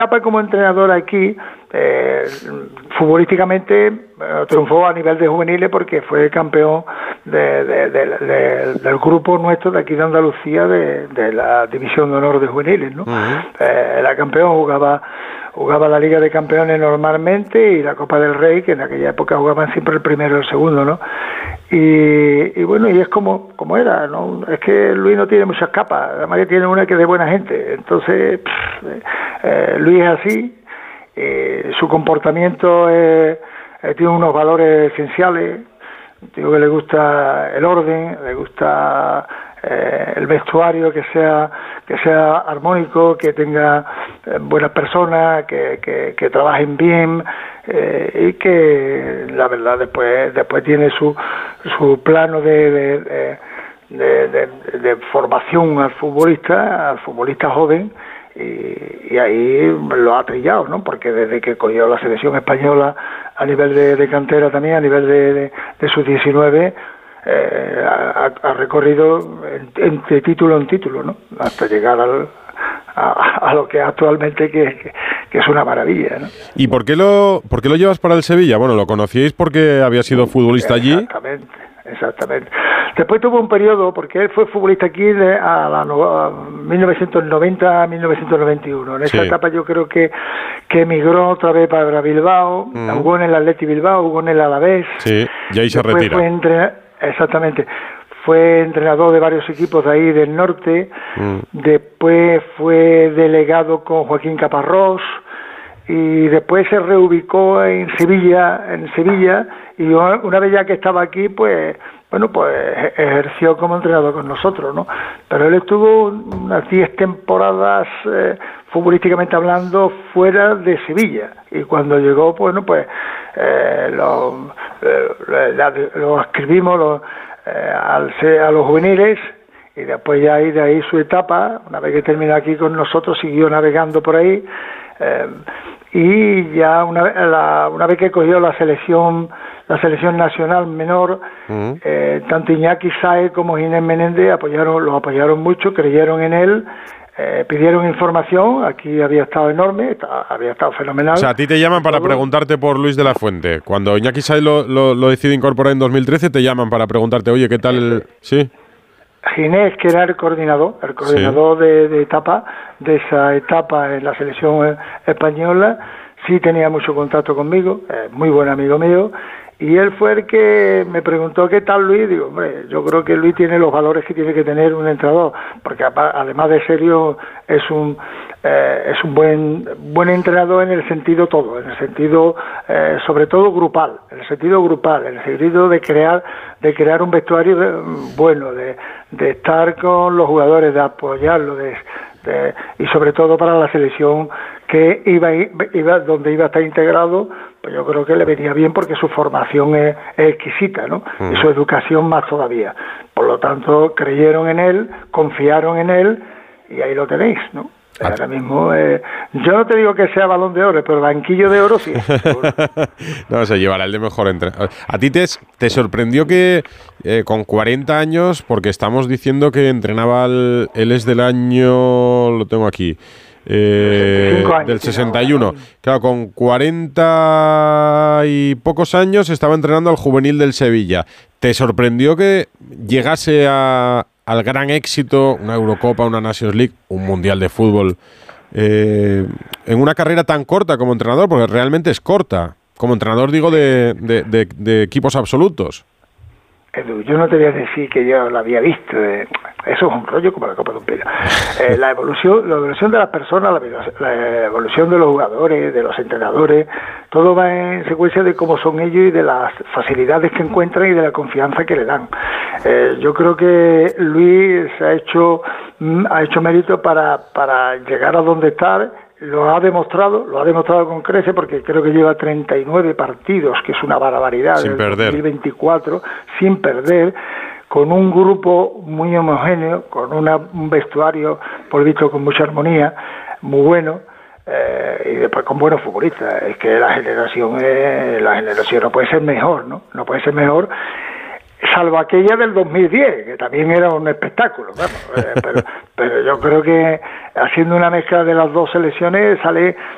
etapa como entrenador aquí, futbolísticamente triunfó a nivel de juveniles porque fue campeón del grupo nuestro de aquí de Andalucía de la División de Honor de Juveniles, ¿no? Era campeón, jugaba la Liga de Campeones normalmente y la Copa del Rey, que en aquella época jugaban siempre el primero y el segundo, ¿no? Y bueno, y es como era, ¿no? Es que Luis no tiene muchas capas, además que tiene una que es de buena gente, entonces Luis es así, su comportamiento tiene unos valores esenciales, digo que le gusta el orden, le gusta el vestuario que sea armónico, que tenga buenas personas, que trabajen bien, y que la verdad después tiene su plano de formación al futbolista joven, y ahí lo ha trillado, ¿no? Porque desde que cogió la selección española a nivel de cantera también, a nivel de sus 19, ha recorrido de título en título, ¿no? Hasta llegar a lo que es actualmente, que es una maravilla, ¿no? ¿Y por qué lo llevas para el Sevilla? Bueno, lo conocíais porque había sido futbolista allí. Exactamente. Después tuvo un periodo, porque él fue futbolista aquí a 1990 a 1991. En esa etapa yo creo que emigró otra vez para Bilbao, jugó en el Athletic Bilbao, jugó en el Alavés. Sí, y ahí se retira. Exactamente. Fue entrenador de varios equipos de ahí del norte. Después fue delegado con Joaquín Caparrós. Y después se reubicó en Sevilla, y una vez ya que estaba aquí, pues ejerció como entrenador con nosotros, ¿no? Pero él estuvo unas 10 temporadas, futbolísticamente hablando, fuera de Sevilla, y cuando llegó, lo escribimos a los juveniles, y después ya de ahí su etapa, una vez que terminó aquí con nosotros, siguió navegando por ahí, y ya una vez que cogió la selección nacional menor, tanto Iñaki Sáez como Ginés Menéndez lo apoyaron mucho, creyeron en él, pidieron información. Aquí había estado enorme, había estado fenomenal. O sea, a ti te llaman para preguntarte por Luis de la Fuente. Cuando Iñaki Sáez lo decide incorporar en 2013, te llaman para preguntarte, oye, ¿qué tal? ¿Sí? Ginés, que era el coordinador de esa etapa en la selección española, sí tenía mucho contacto conmigo, muy buen amigo mío, y él fue el que me preguntó qué tal Luis. Digo, hombre, yo creo que Luis tiene los valores que tiene que tener un entrenador, porque además de serio es un buen entrenador en el sentido todo, en el sentido sobre todo grupal, en el sentido de crear un vestuario bueno, de estar con los jugadores, de apoyarlos, y sobre todo para la selección que iba donde iba a estar integrado, pues yo creo que le venía bien porque su formación es exquisita, ¿no? Y su educación más todavía. Por lo tanto, creyeron en él, confiaron en él, y ahí lo tenéis, ¿no? Ahora mismo, yo no te digo que sea Balón de Oro, pero el banquillo de oro sí. No, se llevará el de mejor entrenador. ¿A ti te sorprendió que con 40 años, porque estamos diciendo que entrenaba él es del año, lo tengo aquí, del 61, claro, con 40 y pocos años estaba entrenando al juvenil del Sevilla? ¿Te sorprendió que llegase al gran éxito, una Eurocopa, una Nations League, un Mundial de Fútbol, en una carrera tan corta como entrenador? Porque realmente es corta, como entrenador digo de equipos absolutos. Edu, yo no te voy a decir que yo lo había visto, eso es un rollo como la copa de un pino. La evolución de las personas, la evolución de los jugadores, de los entrenadores, todo va en secuencia de cómo son ellos y de las facilidades que encuentran y de la confianza que le dan. Yo creo que Luis ha hecho mérito para llegar a donde está. Lo ha demostrado con creces, porque creo que lleva 39 partidos, que es una barbaridad, sin perder, 2024, sin perder, con un grupo muy homogéneo, con un vestuario, por visto, con mucha armonía, muy bueno, y después con buenos futbolistas. Es que la generación no puede ser mejor, ¿no? No puede ser mejor, salvo aquella del 2010, que también era un espectáculo, pero yo creo que haciendo una mezcla de las dos selecciones sale